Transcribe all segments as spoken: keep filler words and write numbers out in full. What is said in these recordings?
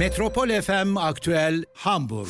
Metropol F M Aktüel Hamburg.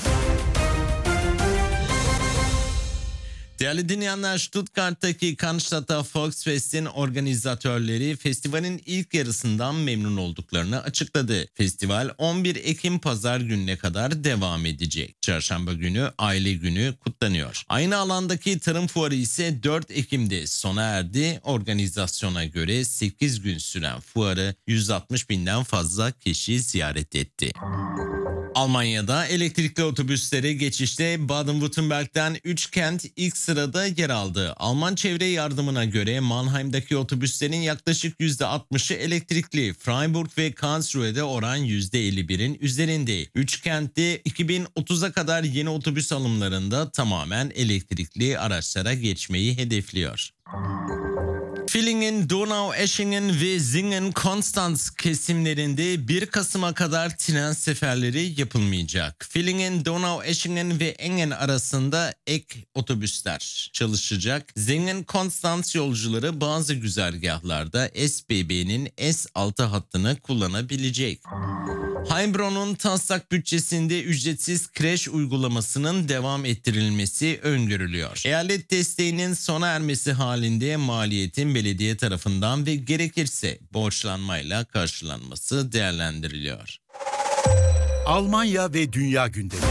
Değerli dinleyenler, Stuttgart'taki Cannstatter Volksfest'in organizatörleri festivalin ilk yarısından memnun olduklarını açıkladı. Festival on bir Ekim Pazar gününe kadar devam edecek. Çarşamba günü Aile Günü kutlanıyor. Aynı alandaki Tarım Fuarı ise dört Ekim'de sona erdi. Organizasyona göre sekiz gün süren fuarı yüz altmış binden fazla kişi ziyaret etti. Almanya'da elektrikli otobüslere geçişte Baden-Württemberg'den üç kent ilk sırada yer aldı. Alman Çevre Yardımı'na göre Mannheim'daki otobüslerin yaklaşık yüzde altmışı elektrikli. Freiburg ve Karlsruhe'de oran yüzde elli birin üzerinde. üç kentte iki bin otuza kadar yeni otobüs alımlarında tamamen elektrikli araçlara geçmeyi hedefliyor. Villingen, Donaueschingen ve Singen-Konstanz kesimlerinde bir Kasım'a kadar tren seferleri yapılmayacak. Villingen, Donaueschingen ve Engen arasında ek otobüsler çalışacak. Singen-Konstanz yolcuları bazı güzergahlarda S B B'nin S altı hattını kullanabilecek. Heilbronn'un taslak bütçesinde ücretsiz kreş uygulamasının devam ettirilmesi öngörülüyor. Eyalet desteğinin sona ermesi halinde maliyetin belediye tarafından ve gerekirse borçlanmayla karşılanması değerlendiriliyor. Almanya ve Dünya Gündemi.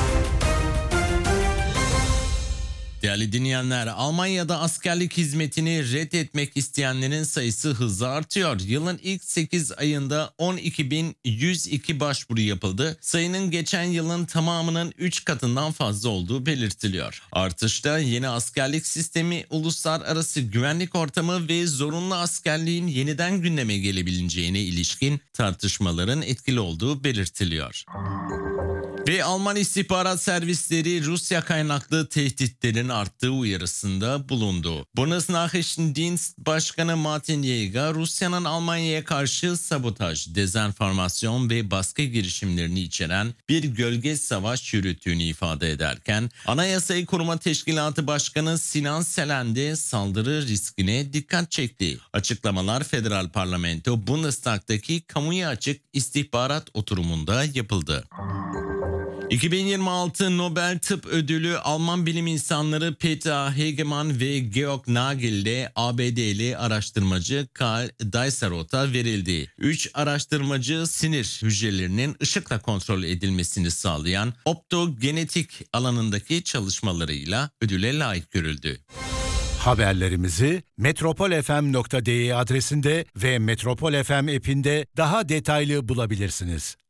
Değerli dinleyenler, Almanya'da askerlik hizmetini reddetmek isteyenlerin sayısı hızla artıyor. Yılın ilk sekiz ayında on iki bin yüz iki başvuru yapıldı. Sayının geçen yılın tamamının üç katından fazla olduğu belirtiliyor. Artışta yeni askerlik sistemi, uluslararası güvenlik ortamı ve zorunlu askerliğin yeniden gündeme gelebileceğine ilişkin tartışmaların etkili olduğu belirtiliyor. Ve Alman istihbarat servisleri Rusya kaynaklı tehditlerin arttığı uyarısında bulundu. Bundesnachrichtendienst Başkanı Martin Jäger, Rusya'nın Almanya'ya karşı sabotaj, dezenformasyon ve baskı girişimlerini içeren bir gölge savaş yürüttüğünü ifade ederken, Anayasayı Koruma Teşkilatı Başkanı Sinan Selen de saldırı riskine dikkat çekti. Açıklamalar Federal Parlamento Bundestag'daki kamuya açık istihbarat oturumunda yapıldı. iki bin yirmi altı Nobel Tıp Ödülü Alman bilim insanları Peter Hegemann ve Georg Nagel'le A B D'li araştırmacı Karl Deisserot'a verildi. Üç araştırmacı sinir hücrelerinin ışıkla kontrol edilmesini sağlayan optogenetik alanındaki çalışmalarıyla ödüle layık görüldü. Haberlerimizi metropol f m nokta d e adresinde ve Metropol F M app'inde daha detaylı bulabilirsiniz.